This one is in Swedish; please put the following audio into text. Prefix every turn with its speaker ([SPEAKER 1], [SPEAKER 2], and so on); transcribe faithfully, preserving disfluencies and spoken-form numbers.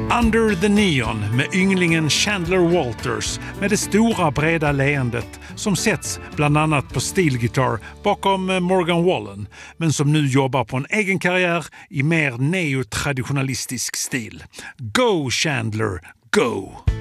[SPEAKER 1] Under the Neon med ynglingen Chandler Walters med det stora breda leendet som sätts bland annat på steelgitarr bakom Morgan Wallen, men som nu jobbar på en egen karriär i mer neotraditionalistisk stil. Go Chandler, go!